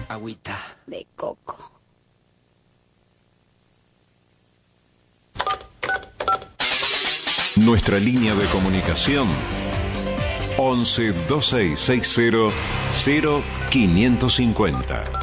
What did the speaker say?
Agüita. De coco. Nuestra línea de comunicación 11 2660 0550.